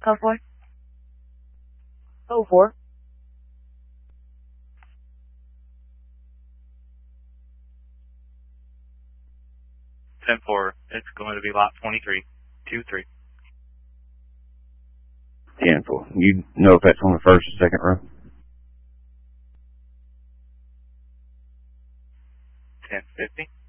Code 4. Code 4. Ten four. It's going to be lot 2323. 10-4. You know if that's on the first or second row? 1050.